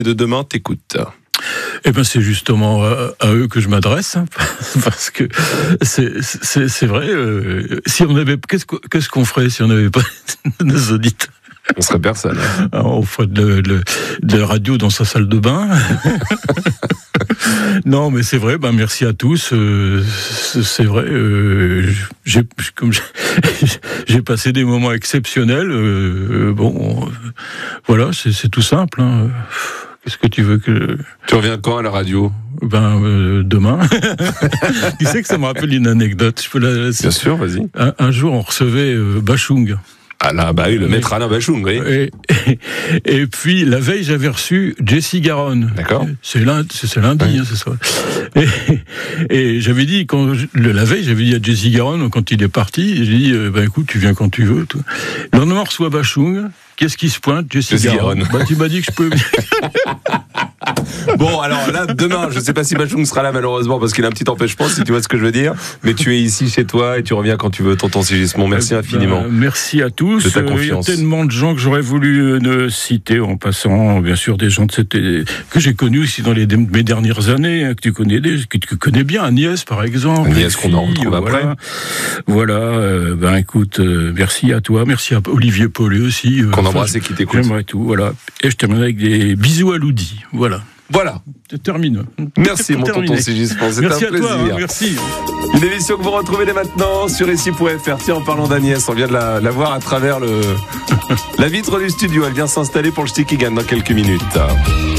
de demain t'écoute. Eh ben, c'est justement à eux que je m'adresse, hein, parce que c'est vrai. Si on avait, qu'est-ce qu'on ferait si on n'avait pas nos auditeurs? On serait personne. Alors, on ferait de la radio dans sa salle de bain. Non, mais c'est vrai. Ben, merci à tous. C'est vrai. J'ai passé des moments exceptionnels. Voilà, c'est tout simple. Hein. Qu'est-ce que tu veux que... Tu reviens quand à la radio ? Demain. Tu sais que ça me rappelle une anecdote. Je peux Bien sûr, vas-y. Un jour, on recevait Bachung. Ah là, oui, le maître Alain Bachung, oui. Et puis, la veille, j'avais reçu Jesse Garonne. D'accord. C'est lundi, oui. hein, c'est ça. Et j'avais dit, la veille, j'avais dit à Jesse Garonne, quand il est parti, j'ai dit, écoute, tu viens quand tu veux. Tout. Le lendemain, on reçoit Bachung. Qu'est-ce qui se pointe, Jesse Garonne? Tu m'as dit que je peux... Bon, alors là, demain, je ne sais pas si Bachung sera là malheureusement parce qu'il a un petit empêchement, si tu vois ce que je veux dire. Mais tu es ici chez toi et tu reviens quand tu veux, tonton Sigismond. Merci infiniment. Merci à tous. De ta confiance. Il y a tellement de gens que j'aurais voulu citer en passant, bien sûr, des gens que j'ai connus aussi dans mes dernières années, que tu connais bien, Agnès par exemple. Agnès qu'on en retrouve après. Voilà. Écoute, merci à toi, merci à Olivier Paulet aussi. Qu'on embrasse et qui t'écoute. J'aimerais tout, voilà. Et je termine avec des bisous à Loudi. Voilà. Je termine. Merci mon tonton Sigismond, c'est un plaisir. Merci à toi, merci. Une émission que vous retrouvez dès maintenant sur ici.fr. Tiens, en parlant d'Agnès, on vient de la voir à travers la vitre du studio. Elle vient s'installer pour le Sticky Gan dans quelques minutes.